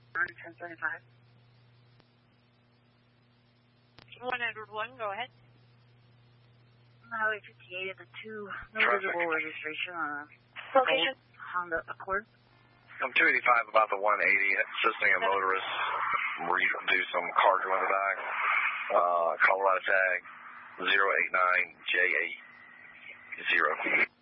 1075. 101, go ahead. Highway 58 at the 2, no visible registration on a Location. Honda Accord. I'm 285 about the 180, assisting a motorist do some cargo in the back. Colorado tag 089J80.